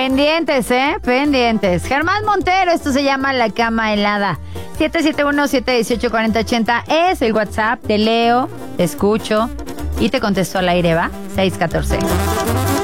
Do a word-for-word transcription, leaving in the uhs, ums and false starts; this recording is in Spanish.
Pendientes, ¿eh? Pendientes. Germán Montero, esto se llama La Cama Helada. siete siete uno, siete uno ocho, cuatro cero ocho cero es el WhatsApp. Te leo, te escucho y te contesto al aire, ¿va? seis uno cuatro.